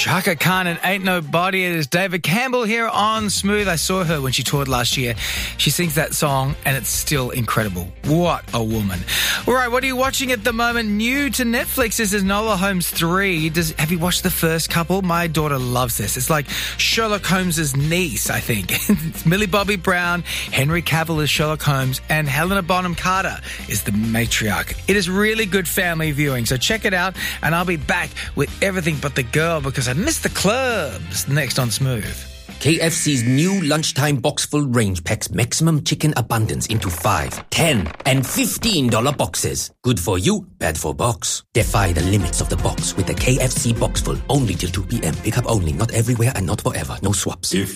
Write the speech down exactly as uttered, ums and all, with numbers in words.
Chaka Khan and Ain't Nobody. It is David Campbell here on Smooth. I saw her when she toured last year. She sings that song and it's still incredible. What a woman. All right, what are you watching at the moment? New to Netflix, this is Enola Holmes three. Does, have you watched the first couple? My daughter loves this. It's like Sherlock Holmes' niece, I think. It's Millie Bobby Brown, Henry Cavill is Sherlock Holmes, and Helena Bonham Carter is the matriarch. It is really good family viewing, so check it out, and I'll be back with Everything But the Girl because I missed the clubs next on Smooth. K F C's new lunchtime box full range packs maximum chicken abundance into five, ten, and fifteen dollar boxes. Good for you, bad for box. Defy the limits of the box with the K F C box full only till two p.m. Pick up only, not everywhere and not forever. No swaps. If